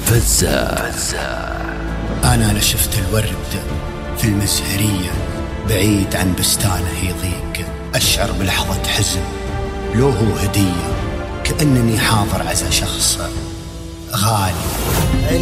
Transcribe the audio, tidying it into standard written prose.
أنا شفت الورد في المزهرية بعيد عن بستانه يضيق، أشعر بلحظة حزن لو هو هدية، كأنني حاضر عزا شخص غالي.